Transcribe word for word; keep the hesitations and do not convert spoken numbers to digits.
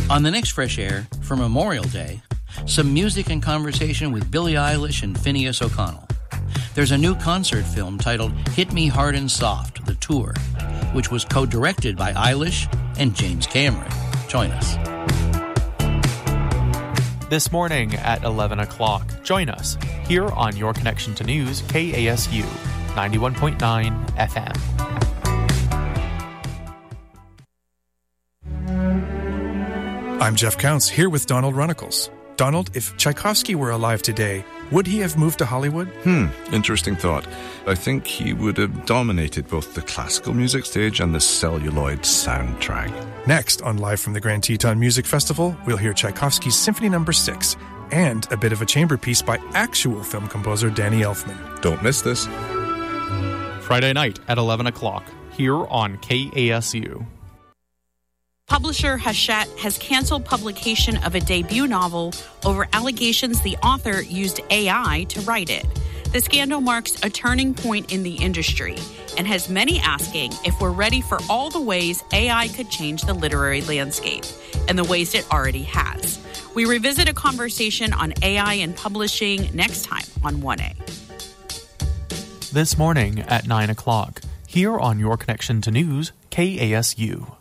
On the next Fresh Air, for Memorial Day, some music and conversation with Billie Eilish and Phineas O'Connell. There's a new concert film titled Hit Me Hard and Soft, The Tour, which was co-directed by Eilish and James Cameron. Join us. This morning at eleven o'clock, join us here on Your Connection to News, K A S U ninety-one point nine F M. I'm Jeff Counts, here with Donald Runnicles. Donald, if Tchaikovsky were alive today, would he have moved to Hollywood? Hmm, interesting thought. I think he would have dominated both the classical music stage and the celluloid soundtrack. Next, on Live from the Grand Teton Music Festival, we'll hear Tchaikovsky's Symphony Number six and a bit of a chamber piece by actual film composer Danny Elfman. Don't miss this. Friday night at eleven o'clock, here on K A S U. Publisher Hachette has canceled publication of a debut novel over allegations the author used A I to write it. The scandal marks a turning point in the industry and has many asking if we're ready for all the ways A I could change the literary landscape and the ways it already has. We revisit a conversation on A I and publishing next time on one A. This morning at nine o'clock, here on Your Connection to News, K A S U.